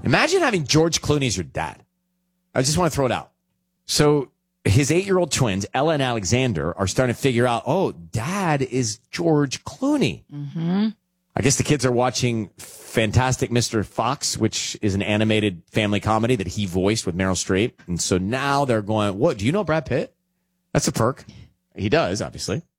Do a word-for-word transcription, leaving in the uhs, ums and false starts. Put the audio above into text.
Imagine having George Clooney as your dad. I just want to throw it out. So his eight-year-old twins, Ella and Alexander, are starting to figure out, oh, dad is George Clooney. Mm-hmm. I guess the kids are watching Fantastic Mister Fox, which is an animated family comedy that he voiced with Meryl Streep. And so now they're going, what, do you know Brad Pitt? That's a perk. He does, obviously.